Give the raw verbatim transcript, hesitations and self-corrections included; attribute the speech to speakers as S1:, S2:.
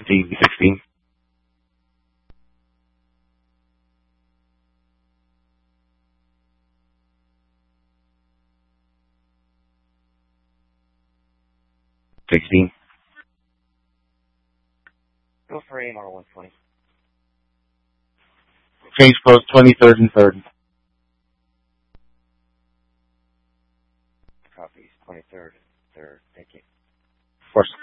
S1: D V sixteen. sixteen.
S2: Go for A M R one twenty.
S1: Change post twenty-third and third.
S2: Copies twenty-third, third. Thank you.
S1: Of course.